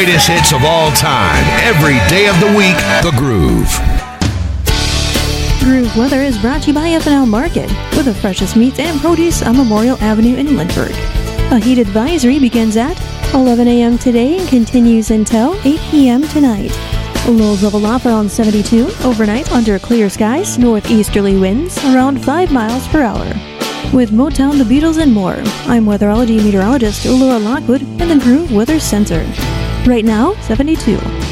greatest hits of all time, every day of the week, The Groove. Groove Weather is brought to you by F&L Market, with the freshest meats and produce on Memorial Avenue in Lindbergh. A heat advisory begins at 11 a.m. today and continues until 8 p.m. tonight. Lows level off around 72, overnight under clear skies, northeasterly winds around 5 miles per hour. With Motown, the Beatles, and more, I'm weatherology meteorologist Laura Lockwood in the Groove Weather Center. Right now, 72.